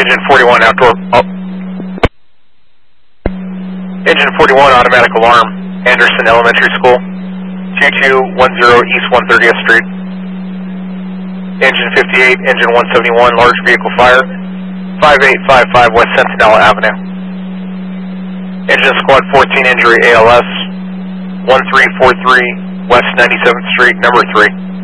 Engine 41 outdoor. Oh. Engine 41 automatic alarm. Anderson Elementary School. 2210 East 130th Street. Engine 58, engine 171, large vehicle fire. 5855 West Sentinel Avenue. Engine squad 14 injury ALS. 1343 West 97th Street, number 3.